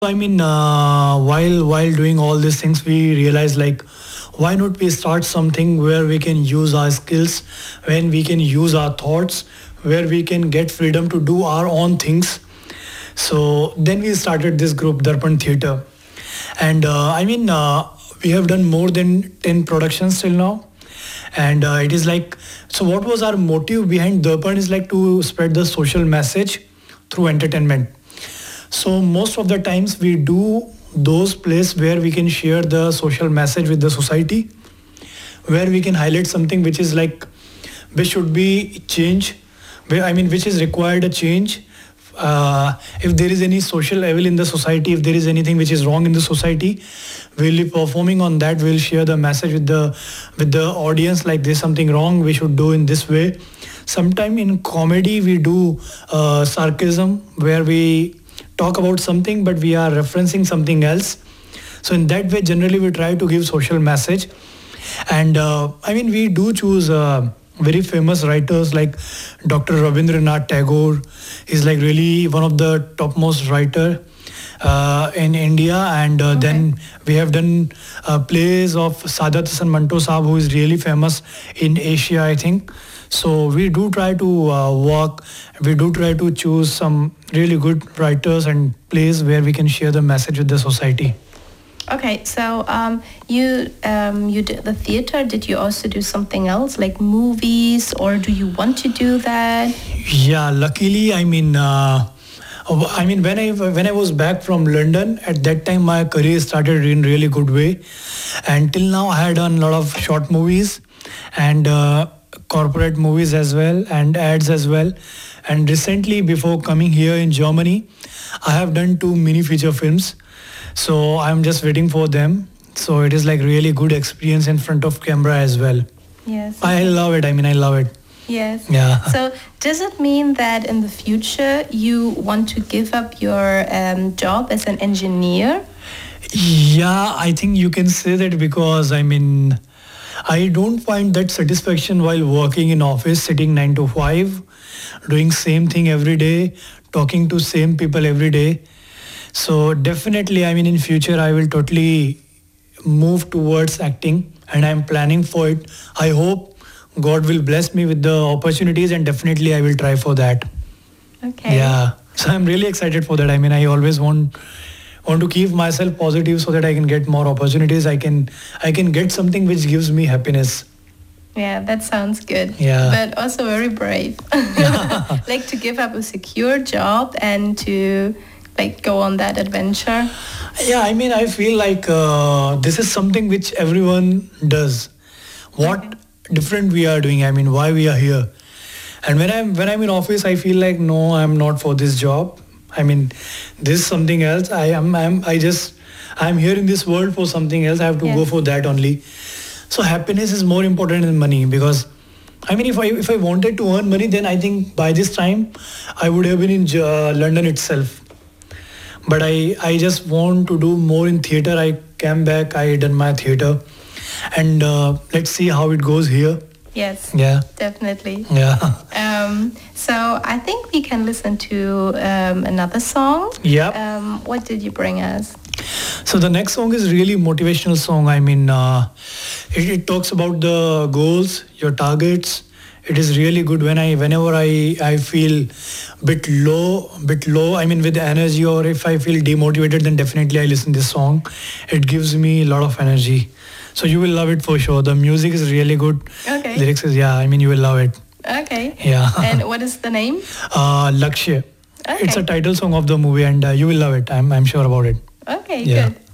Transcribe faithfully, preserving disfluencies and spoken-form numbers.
I mean, uh, while while doing all these things, we realize like, why not we start something where we can use our skills, when we can use our thoughts, where we can get freedom to do our own things. So then we started this group, Darpan Theatre, and uh, I mean, uh, we have done more than ten productions till now, and uh, it is like, so what was our motive behind Darpan is like to spread the social message through entertainment. So most of the times we do those plays where we can share the social message with the society, where we can highlight something which is like, which should be change, where I mean which is required a change. Uh, if there is any social evil in the society, if there is anything which is wrong in the society, we'll be performing on that. We'll share the message with the with the audience like there's something wrong. We should do in this way. Sometime in comedy we do uh, sarcasm where we talk about something but we are referencing something else. So in that way generally we try to give social message. And uh, I mean we do choose uh, very famous writers like Doctor Rabindranath Tagore. He's like really one of the topmost writer uh, in India. And uh, okay. Then we have done uh, plays of Saadat Hasan Manto Saab, who is really famous in Asia, I think. So we do try to uh, work, we do try to choose some really good writers and plays where we can share the message with the society. Okay, so um, you um, you did the theater. Did you also do something else like movies, or do you want to do that? Yeah, luckily, I mean, uh, I mean when I when I was back from London, at that time my career started in really good way, and till now I had done a lot of short movies and uh, corporate movies as well and ads as well. And recently, before coming here in Germany, I have done two mini feature films. So I'm just waiting for them. So it is like really good experience in front of camera as well. Yes. I love it. I mean, I love it. Yes. Yeah. So does it mean that in the future you want to give up your um, job as an engineer? Yeah, I think you can say that because I mean, I don't find that satisfaction while working in office, sitting nine to five, doing same thing every day, talking to same people every day. So definitely, I mean, in future, I will totally move towards acting and I'm planning for it. I hope God will bless me with the opportunities and definitely I will try for that. Okay. Yeah. So I'm really excited for that. I mean, I always want want to keep myself positive so that I can get more opportunities. I can I can get something which gives me happiness. Yeah, that sounds good. Yeah. But also very brave. Like to give up a secure job and to like go on that adventure. Yeah, I mean, I feel like uh, this is something which everyone does. What okay. different we are doing? I mean, why we are here? And when I'm when I'm in office, I feel like no, I'm not for this job. I mean, this is something else. I am I'm I just I'm here in this world for something else. I have to yes. go for that only. So happiness is more important than money because I mean, if I if I wanted to earn money, then I think by this time I would have been in uh, London itself. But I, I just want to do more in theatre. I came back, I done my theatre. And uh, let's see how it goes here. Yes. Yeah. Definitely. Yeah. Um, so I think we can listen to um, another song. Yeah. Um, what did you bring us? So the next song is really motivational song. I mean, uh, it, it talks about the goals, your targets. It is really good when I, whenever I, I feel bit low, bit low, I mean with energy, or if I feel demotivated, then definitely I listen to this song. It gives me a lot of energy. So you will love it for sure. The music is really good. Okay. Lyrics is, yeah, I mean, you will love it. Okay. Yeah. And what is the name? Uh, Lakshya. Okay. It's a title song of the movie and uh, you will love it. I'm, I'm sure about it. Okay, yeah. good.